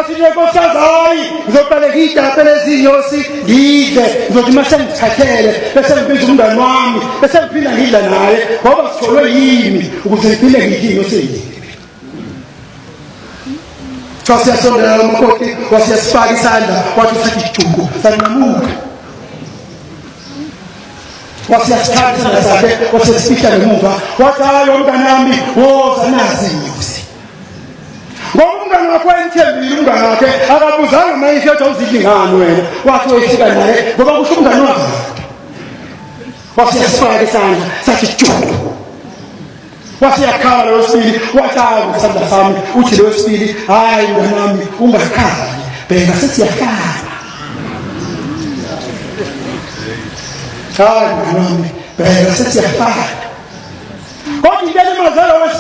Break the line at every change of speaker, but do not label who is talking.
yathi njengosazi hayi ngizoqale ngiyidapele ezinyosi ngidle ngizothi mase ngithathele bese ngibiza umngani wami bese ngiphinda ngidla naye ngoba sitholwe yimi ukuze ngiphinde ngidle inyosi yini. Sasiyasondela umakoti wasiyasifaka isandla wathi uthatha ijuku sanqamuka wasiyasithatha isandla sakhe wasiyasifihla ngemuva wathi hayi umngani wami woza nazi inyosi. Ngoba umngani wakho wayemthembile umngani wakhe akabuzanga mayisho ukuthi awuzidli ngani wena wathi wayefika naye ngoba kusho umngani wakhe wasiyasifaka isandla sathi ijuku wasiyakhala losibili wathi hayi isandla sami uthi losibili hayi mngani wami ungakhali bheka sesiyafana hayi mngani wami bheka sesiyafana kodwa into emazalo